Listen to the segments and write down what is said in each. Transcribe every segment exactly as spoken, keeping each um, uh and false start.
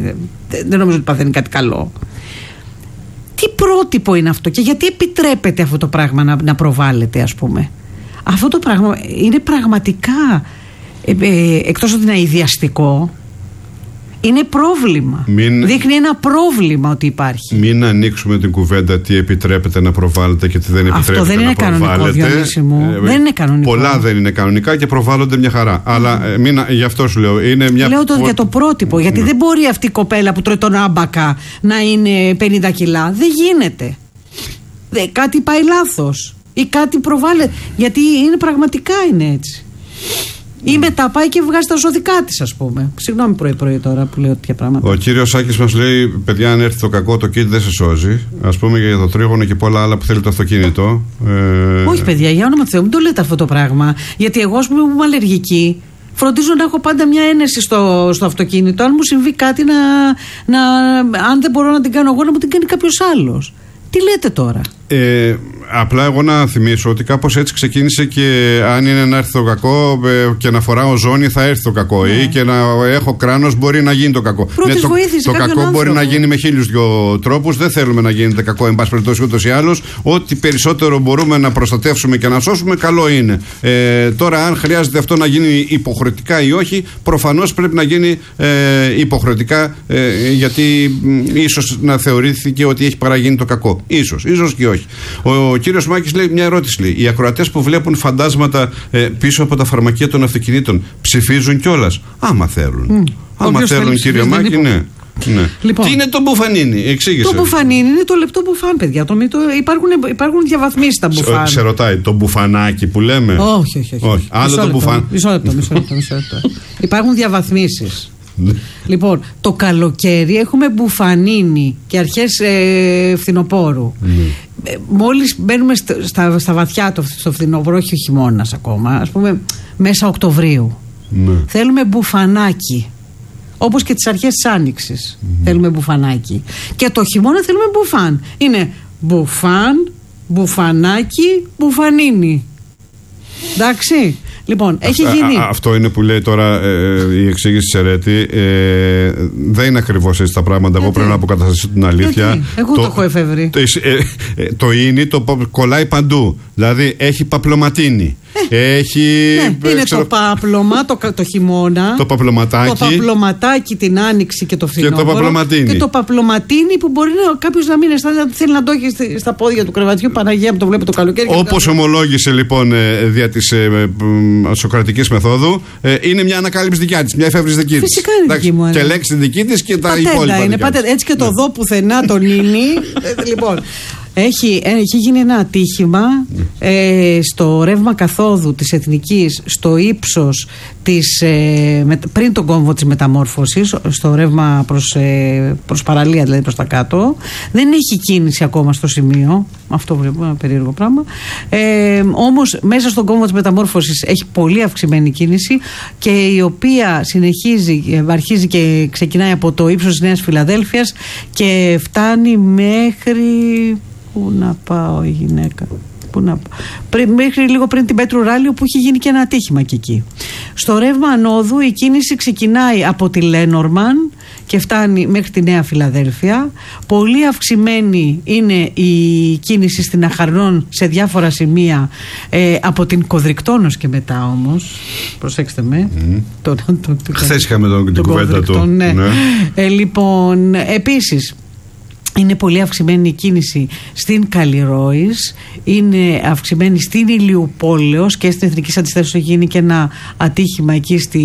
δεν νομίζω ότι παθαίνει κάτι καλό. Τι πρότυπο είναι αυτό και γιατί επιτρέπεται αυτό το πράγμα να, να προβάλλεται, ας πούμε? Αυτό το πράγμα είναι πραγματικά ε, ε, εκτός ότι είναι αηδιαστικό, είναι πρόβλημα. Μην, Δείχνει ένα πρόβλημα ότι υπάρχει. Μην ανοίξουμε την κουβέντα τι επιτρέπεται να προβάλλεται και τι δεν επιτρέπεται να προβάλλεται. Αυτό δεν είναι κανονικό, Διονύση μου. Ε, δεν είναι κανονικό. Πολλά δεν είναι κανονικά και προβάλλονται μια χαρά. Mm. Αλλά ε, μην, γι' αυτό σου λέω. Είναι μια... Λέω το, για το πρότυπο. Mm. Γιατί mm. δεν μπορεί αυτή η κοπέλα που τρώει τον άμπακα να είναι πενήντα κιλά. Δεν γίνεται. Δε, κάτι πάει λάθος. Ή κάτι προβάλλεται. Γιατί είναι πραγματικά είναι έτσι. Ή μετά πάει και βγάζει τα ζώδικά της, ας πούμε. Συγγνώμη πρωί-πρωί τώρα που λέω τέτοια πράγματα. Ο κύριος Σάκης μας λέει: παιδιά, αν έρθει το κακό, το kit δεν σε σώζει. Ας πούμε για το τρίγωνο και πολλά άλλα που θέλει το αυτοκίνητο. Ε... Όχι, παιδιά, για όνομα του Θεού, μην το λέτε αυτό το πράγμα. Γιατί εγώ, ας πούμε, που είμαι αλλεργική, φροντίζω να έχω πάντα μια ένεση στο, στο αυτοκίνητο. Αν μου συμβεί κάτι, να, να, αν δεν μπορώ να την κάνω εγώ, να μου την κάνει κάποιος άλλος. Τι λέτε τώρα? Ε, απλά εγώ να θυμίσω ότι κάπως έτσι ξεκίνησε και αν είναι να έρθει το κακό ε, και να φοράω ζώνη θα έρθει το κακό, ναι. Ή και να έχω κράνος μπορεί να γίνει το κακό. Ναι, το το κακό άνθρωπο. Μπορεί να γίνει με χίλιους δυο τρόπους. Δεν θέλουμε να γίνεται κακό, εν πάση περιπτώσει, ούτως ή άλλως. Ό,τι περισσότερο μπορούμε να προστατεύσουμε και να σώσουμε, καλό είναι. Ε, τώρα, αν χρειάζεται αυτό να γίνει υποχρεωτικά ή όχι, προφανώς πρέπει να γίνει ε, υποχρεωτικά, ε, γιατί ε, ίσως να θεωρήθηκε ότι έχει παραγίνει το κακό. Ίσως, ίσως και όχι. Ο, ο κύριος Μάκης λέει μια ερώτηση. Λέει: οι ακροατές που βλέπουν φαντάσματα ε, πίσω από τα φαρμακεία των αυτοκινήτων ψηφίζουν κιόλας? Άμα θέλουν. Mm. Άμα θέλουν, κύριε Μάκη, ναι. Ναι. Λοιπόν, τι είναι το μπουφανίνι, εξήγησε. Το μπουφανίνι είναι το λεπτό μπουφάν, παιδιά. Το, το, υπάρχουν, υπάρχουν διαβαθμίσεις στα μπουφάν. Σε, σε ρωτάει, το μπουφανάκι που λέμε? Όχι, όχι, όχι. όχι. Άλλο το μπουφάν. Μισό λεπτό, μισό λεπτό, μισό λεπτό. Υπάρχουν διαβαθμίσεις. Λοιπόν, το καλοκαίρι έχουμε μπουφανίνι και αρχές ε, φθινοπόρου. Mm. Ε, μόλις μπαίνουμε στα, στα βαθιά το, στο φθινοπόρο, όχι ο χειμώνας ακόμα, ας πούμε μέσα Οκτωβρίου. Mm. Θέλουμε μπουφανάκι. Όπως και τις αρχές της Άνοιξης. Mm. Θέλουμε μπουφανάκι. Και το χειμώνα θέλουμε μπουφάν. Είναι μπουφάν, μπουφανάκι, μπουφανίνι. Εντάξει. Λοιπόν, έχει γίνει. Α, α, αυτό είναι που λέει τώρα ε, η εξήγηση της Ερέτη. Ε, δεν είναι ακριβώς έτσι τα πράγματα. Γιατί? Εγώ πρέπει να αποκαταστήσω την αλήθεια. Γιατί? Εγώ το, το έχω εφεύρει. Το, ε, ε, το ίνι το κολλάει παντού. Δηλαδή έχει παπλωματίνι. Ε, έχει. Ναι, είναι ξέρω, το πάπλωμα το, το χειμώνα. Το παπλωματάκι. Το παπλωματάκι την άνοιξη και το φθινόπωρο. Και το παπλωματίνι. Και το παπλωματίνι που μπορεί κάποιος να μην αισθάνεται ότι θέλει να το έχει στα πόδια του κρεβατιού. Παναγία μου, το βλέπει το καλοκαίρι. Όπως ομολόγησε λοιπόν δια της ε, ε, σοκρατικής μεθόδου, ε, είναι μια ανακάλυψη δικιά της, μια εφεύρεση δική της. Φυσικά είναι δική μου. Και λέξη δική της και τα πατέντα υπόλοιπα. Είναι πατέντα. Έτσι και το ναι. Δω πουθενά τον ίνι. Λοιπόν. Έχει, έχει γίνει ένα ατύχημα ε, στο ρεύμα καθόδου της Εθνικής, στο ύψος της, ε, με, πριν τον κόμβο της μεταμόρφωσης, στο ρεύμα προς, ε, προς παραλία, δηλαδή προς τα κάτω. Δεν έχει κίνηση ακόμα στο σημείο. Αυτό βλέπω, ένα περίεργο πράγμα. Ε, όμως μέσα στον κόμβο της μεταμόρφωσης έχει πολύ αυξημένη κίνηση και η οποία συνεχίζει, αρχίζει και ξεκινάει από το ύψος της Νέας Φιλαδέλφειας και φτάνει μέχρι... Πού να πάω η γυναίκα, πού να πάω. Πριν, μέχρι λίγο πριν την Πέτρου Ράλιο που έχει γίνει και ένα ατύχημα και εκεί. Στο ρεύμα ανόδου η κίνηση ξεκινάει από τη Λένορμαν και φτάνει μέχρι τη Νέα Φιλαδέλφεια. Πολύ αυξημένη είναι η κίνηση στην Αχαρνών σε διάφορα σημεία ε, από την Κοδρικτώνος και μετά όμως. Προσέξτε με. Mm. Το, το, το, το, Χθες είχαμε τον, την κουβέντα του. Ναι. Ναι. Ε, λοιπόν, επίσης είναι πολύ αυξημένη η κίνηση στην Καλλιρόης, είναι αυξημένη στην Ηλιουπόλεως και στην Εθνική Αντιστάσεως έχει γίνει και ένα ατύχημα εκεί στη,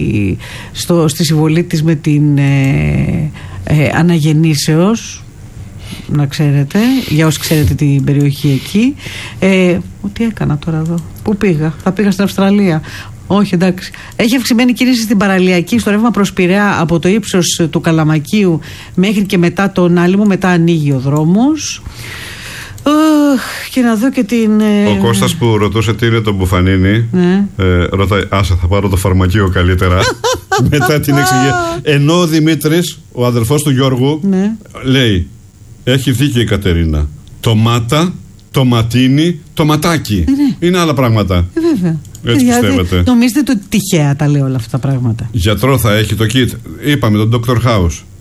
στο, στη συμβολή της με την ε, ε, Αναγεννήσεως, να ξέρετε, για όσοι ξέρετε την περιοχή εκεί. Ε, τι έκανα τώρα εδώ, πού πήγα, θα πήγα στην Αυστραλία. Όχι, εντάξει. Έχει αυξημένη κίνηση στην παραλιακή, στο ρεύμα προς Πειραιά από το ύψος του Καλαμακίου μέχρι και μετά τον Άλυμο, μετά ανοίγει ο δρόμος. Uh, και να δω και την. Ο Κώστας που ρωτούσε τι είναι το μπουφανίνι, ναι. ε, ρωτάει, άσε, θα πάρω το φαρμακείο καλύτερα. Μετά την εξηγία. Ενώ ο Δημήτρης, ο αδελφός του Γιώργου, ναι. λέει, έχει δίκιο η Κατερίνα. Τομάτα, τοματίνι, τοματάκι. Ναι. Είναι άλλα πράγματα. Ε, βέβαια. Έτσι δηλαδή, πιστεύετε. Νομίζετε ότι τυχαία τα λέω όλα αυτά τα πράγματα. Γιατρό θα έχει το kit. Είπαμε τον Doctor House.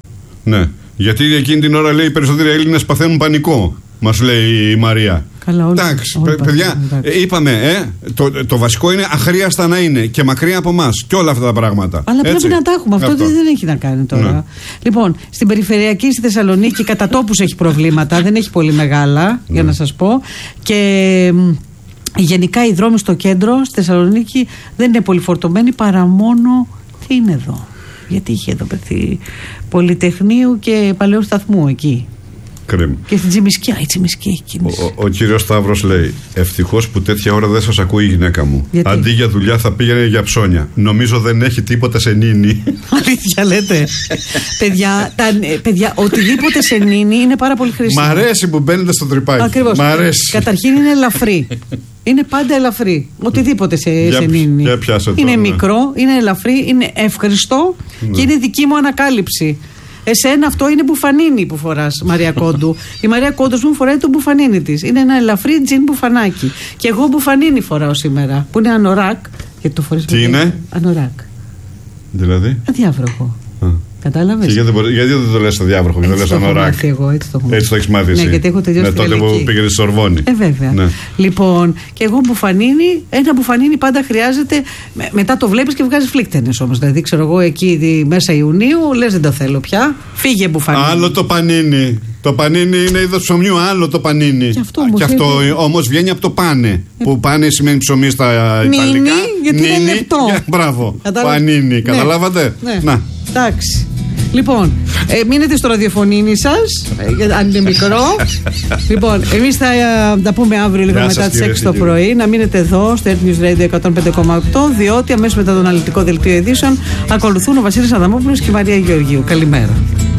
Ναι. Γιατί εκείνη την ώρα λέει οι περισσότεροι Έλληνες παθαίνουν πανικό. Μας λέει η Μαρία. Καλά, όλοι. Εντάξει, όλοι παιδιά, εντάξει. είπαμε, ε, το, το βασικό είναι αχρίαστα να είναι και μακριά από εμάς και όλα αυτά τα πράγματα. Αλλά έτσι. πρέπει να τα έχουμε. Αυτό, αυτό δεν έχει να κάνει τώρα. Ναι. Λοιπόν, στην περιφερειακή στη Θεσσαλονίκη κατά τόπους έχει προβλήματα, δεν έχει πολύ μεγάλα, ναι. για να σας πω. Και γενικά οι δρόμοι στο κέντρο, στη Θεσσαλονίκη, δεν είναι πολύ φορτωμένοι παρά μόνο. Τι είναι εδώ? Γιατί είχε εδώ πεθεί Πολυτεχνείου και Παλαιού Σταθμού εκεί. Κρίμα. Και στην Τσιμισκιά, η Τσιμισκιά έχει κίνηση. Ο, ο, ο κύριος Σταύρος λέει: ευτυχώς που τέτοια ώρα δεν σας ακούει η γυναίκα μου. Γιατί? Αντί για δουλειά θα πήγαινε για ψώνια. Νομίζω δεν έχει τίποτα σε νίνη. Αλήθεια λέτε? παιδιά, τα, παιδιά, οτιδήποτε σε νίνη είναι πάρα πολύ χρήσιμο. Μ' αρέσει που μπαίνετε στο τρυπάκι. Ακριβώς. Μ' αρέσει. Καταρχήν είναι ελαφρύ. Είναι πάντα ελαφρύ. Οτιδήποτε σε, για, σε νίνη. Για πιάσε είναι τώρα, μικρό, είναι ελαφρύ, είναι εύχριστο ναι. και είναι δική μου ανακάλυψη. Εσένα αυτό είναι μπουφανίνι που φοράς, Μαρία Κόντου. Η Μαρία Κόντου μου φοράει το μπουφανίνι της. Είναι ένα ελαφρύ τζιν μπουφανάκι. Και εγώ μπουφανίνι φοράω σήμερα. Που είναι ανοράκ. Γιατί το φορείς. Τι είναι? Ανοράκ. Δηλαδή? Αδιάβροχο. Κατάλαβες. Γιατί, γιατί δεν το λες αδιάβροχο και το λες ανοράκ? Εγώ, έτσι το έχω. Έτσι το έχεις μάθει εσύ. Ναι, γιατί έχω τελειώσει ναι, τότε που πήγαινε στη Σορβόνη. Ε, βέβαια. Ναι. Λοιπόν, και εγώ μπουφανίνι, ένα μπουφανίνι πάντα χρειάζεται. Με, μετά το βλέπεις και βγάζει φλίκτενες όμως. Δηλαδή, ξέρω εγώ εκεί δι, μέσα Ιουνίου, λες δεν το θέλω πια. Φύγε μπουφανίνι. Άλλο το πανίνι. Το πανίνι είναι είδος ψωμιού, άλλο το πανίνι. Και αυτό όμως, και αυτό όμως βγαίνει από το πάνε. Ε, που πάνε σημαίνει ψωμί στα Ιταλικά. Νίνι, γιατί νίνι, είναι λεπτό. Μπράβο. Κατάλαβα. Πανίνι, καταλάβατε. Ναι. Να. Εντάξει. Λοιπόν, ε, μείνετε στο ραδιοφωνίνι σας, ε, αν είναι μικρό. Λοιπόν, εμείς θα ε, τα πούμε αύριο λίγο μετά τις έξι το πρωί. Να μείνετε εδώ στο Earth News Radio εκατόν πέντε κόμμα οκτώ, διότι αμέσως μετά τον αναλυτικό δελτίο ειδήσεων ακολουθούν ο Βασίλης Αδαμόπουλος και η Μαρία Γεωργίου. Καλημέρα.